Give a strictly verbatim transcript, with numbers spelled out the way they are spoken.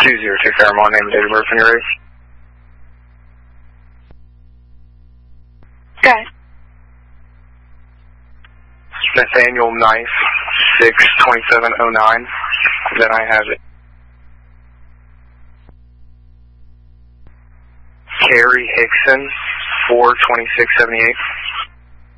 two zero two Fairmont, name and date of birth when you're ready. Okay. Nathaniel Knife, six twenty-seven oh nine. Then I have it. Carrie Hickson, four twenty-six seventy-eight.